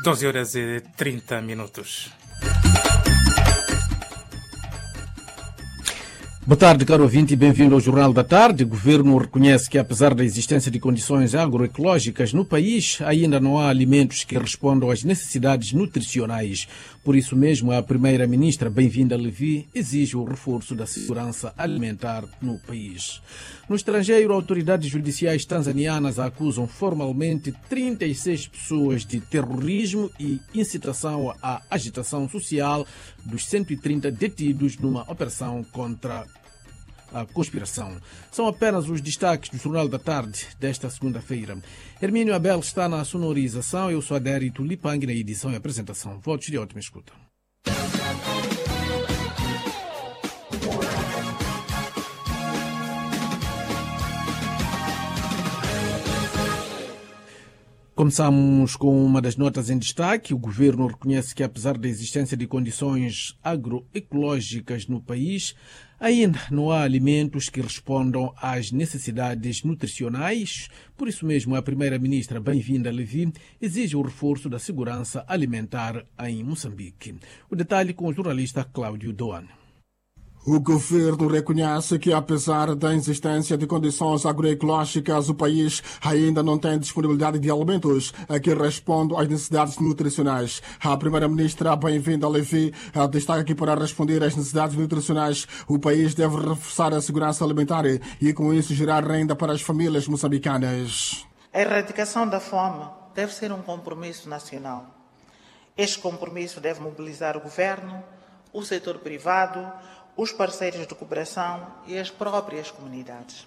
12 horas e 30 minutos. Boa tarde, caro ouvinte, e bem-vindo ao Jornal da Tarde. O governo reconhece que, apesar da existência de condições agroecológicas no país, ainda não há alimentos que respondam às necessidades nutricionais. Por isso mesmo, a primeira-ministra, Bem-vinda Levi, exige o reforço da segurança alimentar no país. No estrangeiro, autoridades judiciais tanzanianas acusam formalmente 36 pessoas de terrorismo e incitação à agitação social dos 130 detidos numa operação contra a conspiração. São apenas os destaques do Jornal da Tarde desta segunda-feira. Hermínio Abel está na sonorização, eu sou Adérito Lipang na edição e apresentação. Votos de ótima escuta. Começamos com uma das notas em destaque. O governo reconhece que, apesar da existência de condições agroecológicas no país, ainda não há alimentos que respondam às necessidades nutricionais. Por isso mesmo, a primeira-ministra, Bem-vinda Levi, exige o reforço da segurança alimentar em Moçambique. O detalhe com o jornalista Cláudio Doan. O governo reconhece que, apesar da existência de condições agroecológicas, o país ainda não tem disponibilidade de alimentos que respondam às necessidades nutricionais. A primeira-ministra, Bem-vinda Levi, destaca que, para responder às necessidades nutricionais, o país deve reforçar a segurança alimentar e, com isso, gerar renda para as famílias moçambicanas. A erradicação da fome deve ser um compromisso nacional. Este compromisso deve mobilizar o governo, o setor privado, os parceiros de cooperação e as próprias comunidades.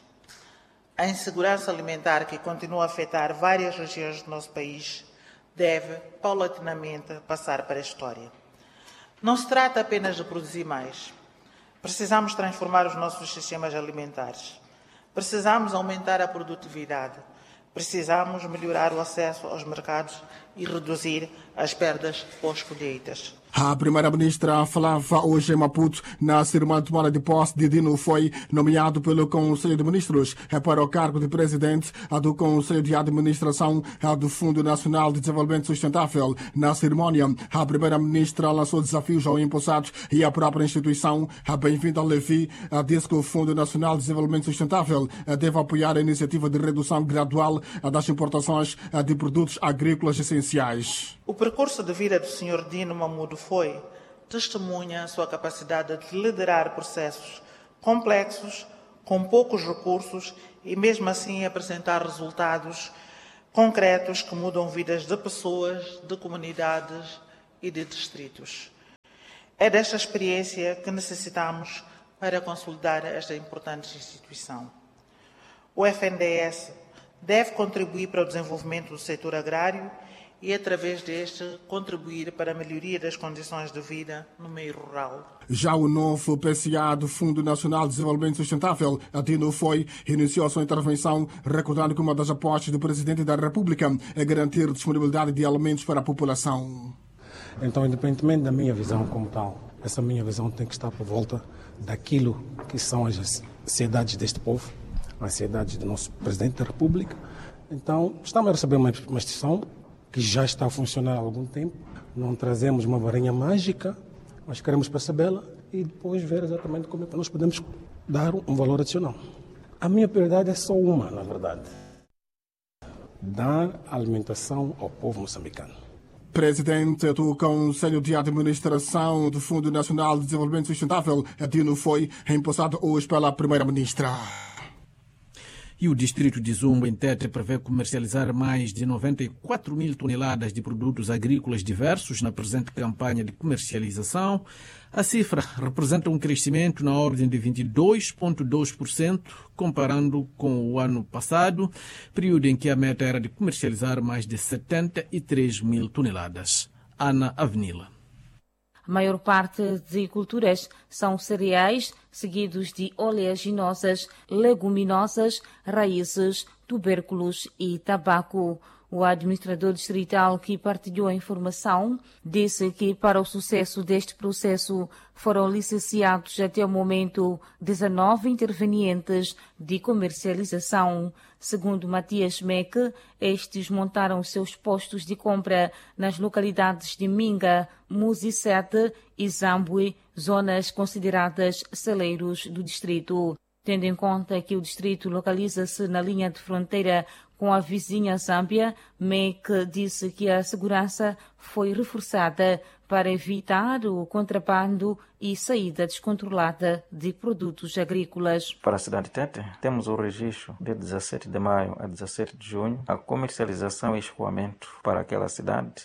A insegurança alimentar, que continua a afetar várias regiões do nosso país, deve, paulatinamente, passar para a história. Não se trata apenas de produzir mais. Precisamos transformar os nossos sistemas alimentares. Precisamos aumentar a produtividade. Precisamos melhorar o acesso aos mercados e reduzir as perdas pós-colheitas. A primeira-ministra falava hoje em Maputo na cerimônia de tomada de posse de Dino foi nomeado pelo Conselho de Ministros para o cargo de presidente do Conselho de Administração do Fundo Nacional de Desenvolvimento Sustentável. Na cerimônia, a primeira-ministra lançou desafios ao empossado e à própria instituição. A Bem-vinda Levi disse que o Fundo Nacional de Desenvolvimento Sustentável deve apoiar a iniciativa de redução gradual das importações de produtos agrícolas essenciais. O percurso de vida do Sr. Dino Mamudo foi testemunha a sua capacidade de liderar processos complexos, com poucos recursos e, mesmo assim, apresentar resultados concretos que mudam vidas de pessoas, de comunidades e de distritos. É desta experiência que necessitamos para consolidar esta importante instituição. O FNDS deve contribuir para o desenvolvimento do setor agrário e, através deste, contribuir para a melhoria das condições de vida no meio rural. Já o novo PCA do Fundo Nacional de Desenvolvimento Sustentável, Dino foi, iniciou a sua intervenção recordando que uma das apostas do Presidente da República é garantir disponibilidade de alimentos para a população. Então, independentemente da minha visão como tal, essa minha visão tem que estar por volta daquilo que são as ansiedades deste povo, as ansiedades do nosso Presidente da República. Então, estamos a receber uma instituição que já está a funcionar há algum tempo. Não trazemos uma varinha mágica, mas queremos percebê-la e depois ver exatamente como é que nós podemos dar um valor adicional. A minha prioridade é só uma, na verdade: dar alimentação ao povo moçambicano. Presidente do Conselho de Administração do Fundo Nacional de Desenvolvimento Sustentável, Dino foi empossado hoje pela primeira-ministra. E o distrito de Zumbo, em Tete, prevê comercializar mais de 94 mil toneladas de produtos agrícolas diversos na presente campanha de comercialização. A cifra representa um crescimento na ordem de 22,2%, comparando com o ano passado, período em que a meta era de comercializar mais de 73 mil toneladas. Ana Avenila. A maior parte de culturas são cereais, seguidos de oleaginosas, leguminosas, raízes, tubérculos e tabaco. O administrador distrital que partilhou a informação disse que para o sucesso deste processo foram licenciados até o momento 19 intervenientes de comercialização. Segundo Matias Meque, estes montaram seus postos de compra nas localidades de Minga, Musicete e Zambue, zonas consideradas celeiros do distrito. Tendo em conta que o distrito localiza-se na linha de fronteira com a vizinha Zâmbia, Meque disse que a segurança foi reforçada para evitar o contrabando e saída descontrolada de produtos agrícolas. Para a cidade de Tete, temos o registro de 17 de maio a 17 de junho, a comercialização e escoamento para aquela cidade,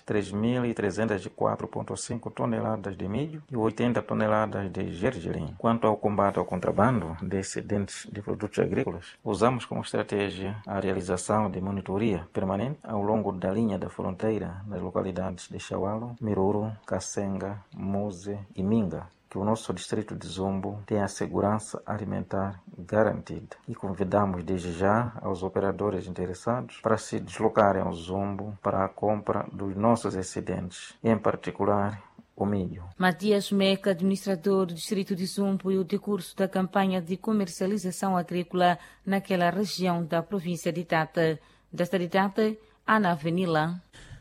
3.304,5 toneladas de milho e 80 toneladas de gergelim. Quanto ao combate ao contrabando de excedentes de produtos agrícolas, usamos como estratégia a realização de monitoria permanente ao longo da linha da fronteira nas localidades de Chaualo, Miruru, Kasenga, Muse e Minga, que o nosso distrito de Zumbo tem a segurança alimentar garantida. E convidamos desde já aos operadores interessados para se deslocarem ao Zumbo para a compra dos nossos excedentes, em particular o milho. Matias Meque, administrador do distrito de Zumbo, e o decurso da campanha de comercialização agrícola naquela região da província de Tete. Desta de Tete, Ana Avenila.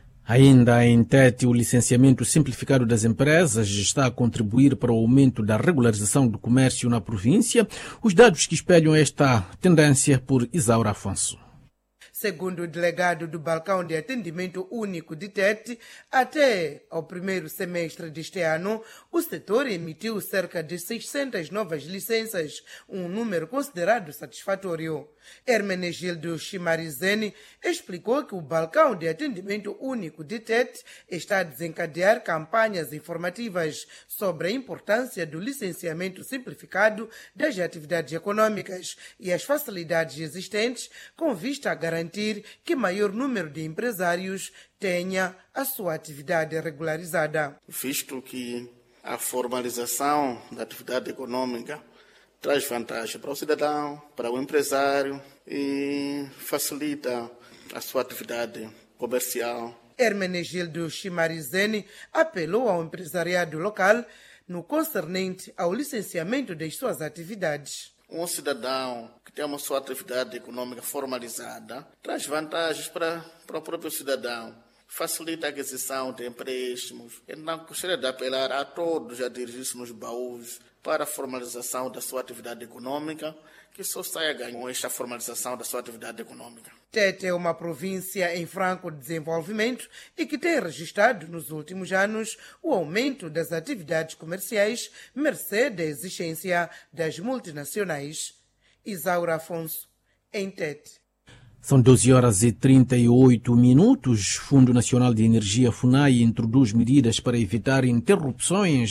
Ainda em Tete, o licenciamento simplificado das empresas está a contribuir para o aumento da regularização do comércio na província. Os dados que espelham esta tendência por Isaura Afonso. Segundo o delegado do Balcão de Atendimento Único de Tete, até ao primeiro semestre deste ano, o setor emitiu cerca de 600 novas licenças, um número considerado satisfatório. Hermenegildo Chimarizeni explicou que o Balcão de Atendimento Único de Tete está a desencadear campanhas informativas sobre a importância do licenciamento simplificado das atividades econômicas e as facilidades existentes com vista a garantir que maior número de empresários tenha a sua atividade regularizada. Visto que a formalização da atividade econômica traz vantagem para o cidadão, para o empresário e facilita a sua atividade comercial. Hermenegildo Chimarizeni apelou ao empresariado local no concernente ao licenciamento das suas atividades. Um cidadão que tem uma sua atividade econômica formalizada traz vantagens para o próprio cidadão, facilita a aquisição de empréstimos. Então, gostaria de apelar a todos a dirigir-se nos baús para a formalização da sua atividade econômica, que só saia ganho com esta formalização da sua atividade econômica. Tete é uma província em franco desenvolvimento e que tem registrado nos últimos anos o aumento das atividades comerciais, mercê da existência das multinacionais. Isaura Afonso, em Tete. São 12h38. Fundo Nacional de Energia, FUNAI, introduz medidas para evitar interrupções